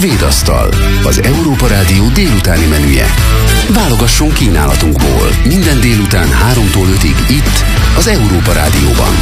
Svédasztal, az Európa Rádió délutáni menüje. Válogasson kínálatunkból minden délután 3-tól 5-ig itt, az Európa Rádióban.